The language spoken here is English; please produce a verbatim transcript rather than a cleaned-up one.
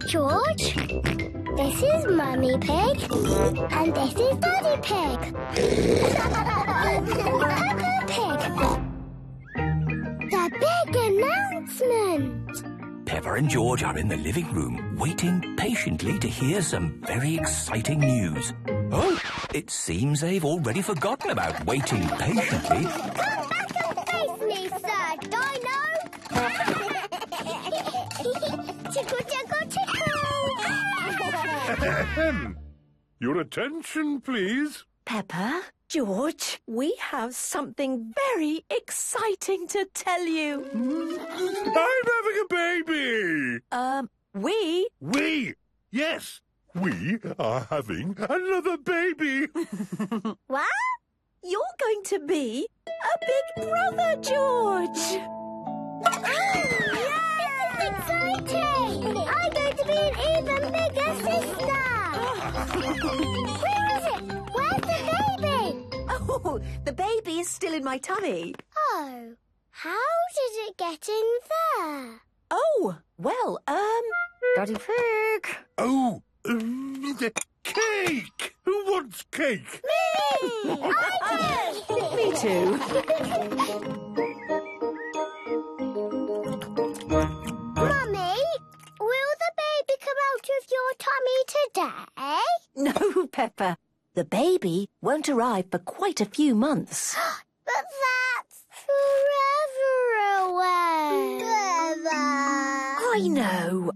George. This is Mummy Pig. And this is Daddy Pig. Peppa Pig. The big announcement. Peppa and George are in the living room, waiting patiently to hear some very exciting news. Oh, it seems they've already forgotten about waiting patiently. Come back and face me, Sir Dino. Tickle, tickle, tickle. Your attention, please. Peppa, George, we have something very exciting to tell you. I'm having a baby. Um, we? We? Yes, we are having another baby. What? You're going to be a big brother, George. This is exciting. I'm going to be an even bigger sister. Where is it? Where's the baby? Oh, the baby is still in my tummy. Oh, how did it get in there? Oh, well, um, Daddy Pig. Oh, um, the cake. Who wants cake? Me! I do! Me too. Mummy, will the baby come out of your tummy today? No, Peppa. The baby won't arrive for quite a few months. But that's forever away. Forever. I know,